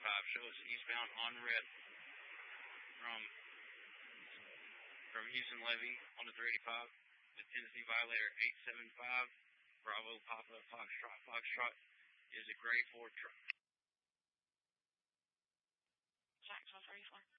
Show us eastbound on red from Houston Levy on the 385. The Tennessee Violator 875, Bravo Papa Foxtrot is a gray Ford truck. Jacksonville 34.